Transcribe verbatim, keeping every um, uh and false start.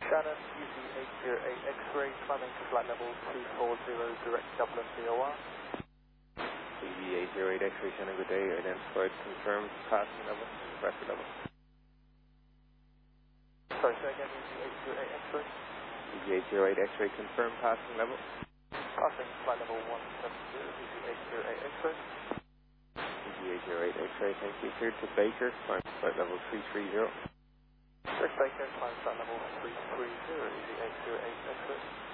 Shannon, U Z eight zero eight X-ray, climbing to flight level two four zero, direct Dublin V O R. U Z eight zero eight X-ray, Shannon, good day. Identified, confirmed, passing level, pressure level. Sorry, say again, U Z eight zero eight X-ray. U Z eight zero eight X-ray, confirmed, passing level. Passing flight level one seven zero, U Z eight zero eight X-ray. U Z eight zero eight X-ray, thank you. Cleared to Baker, climb to flight level three three zero. Direct Baker, climb flight level three three zero, U Z eight zero eight X-ray.